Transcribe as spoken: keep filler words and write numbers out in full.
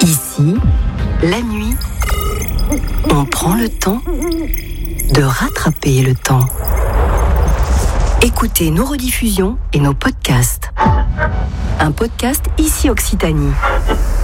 Ici, la nuit, on prend le temps de rattraper le temps. Écoutez nos rediffusions et nos podcasts. Un podcast Ici Occitanie.